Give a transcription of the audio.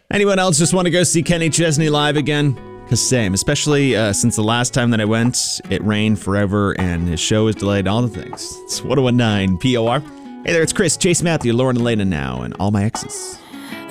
Anyone else just want to go see Kenny Chesney live again? Because same, especially since the last time that I went, it rained forever and his show was delayed, all the things. It's 1019 POR. Hey there, it's Chris, Chase Matthew, Lauren Elena now, and all my exes.